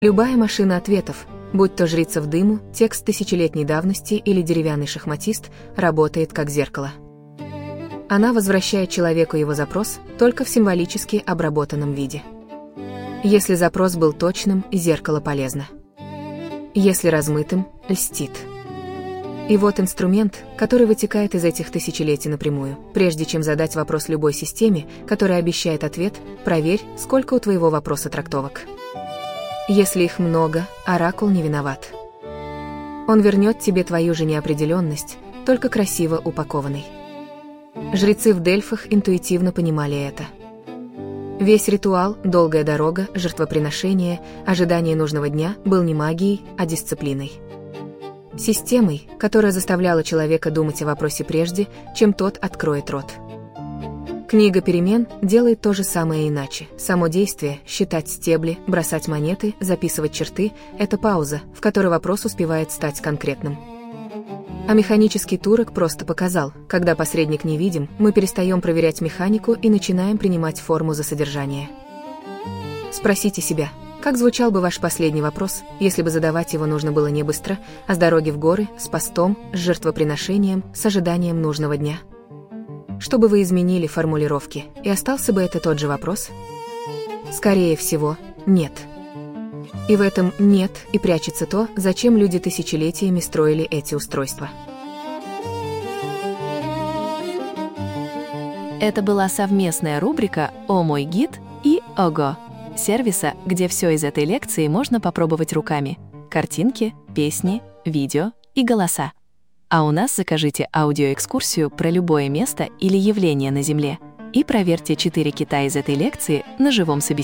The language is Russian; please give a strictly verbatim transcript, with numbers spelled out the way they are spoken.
Любая машина ответов, будь то жрица в дыму, текст тысячелетней давности или деревянный шахматист, работает как зеркало. Она возвращает человеку его запрос только в символически обработанном виде. Если запрос был точным, зеркало полезно. Если размытым, льстит. И вот инструмент, который вытекает из этих тысячелетий напрямую. Прежде чем задать вопрос любой системе, которая обещает ответ, проверь, сколько у твоего вопроса трактовок. Если их много, оракул не виноват. Он вернет тебе твою же неопределенность, только красиво упакованной. Жрецы в Дельфах интуитивно понимали это. Весь ритуал, долгая дорога, жертвоприношение, ожидание нужного дня был не магией, а дисциплиной. Системой, которая заставляла человека думать о вопросе прежде, чем тот откроет рот. Книга перемен делает то же самое иначе. Само действие, считать стебли, бросать монеты, записывать черты – это пауза, в которой вопрос успевает стать конкретным. А механический турок просто показал, когда посредник невидим, мы перестаем проверять механику и начинаем принимать форму за содержание. Спросите себя, как звучал бы ваш последний вопрос, если бы задавать его нужно было не быстро, а с дороги в горы, с постом, с жертвоприношением, с ожиданием нужного дня? Что бы вы изменили в формулировке, и остался бы это тот же вопрос? Скорее всего, нет. И в этом «нет» и прячется то, зачем люди тысячелетиями строили эти устройства. Это была совместная рубрика «О мой гид» и «Ого» сервиса, где все из этой лекции можно попробовать руками. Картинки, песни, видео и голоса. А у нас закажите аудиоэкскурсию про любое место или явление на Земле и проверьте четыре кита из этой лекции на живом собеседовании.